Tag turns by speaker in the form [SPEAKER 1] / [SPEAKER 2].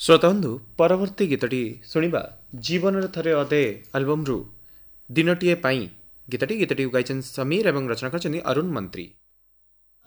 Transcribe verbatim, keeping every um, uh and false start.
[SPEAKER 1] श्रोताबंधु परवर्ती गीतटी शुणा जीवन थरे अदे आलबम रु दिनटीए पाई गीतटी गीतटी गाइछन् समीर एवं रचना कर अरुण मंत्री।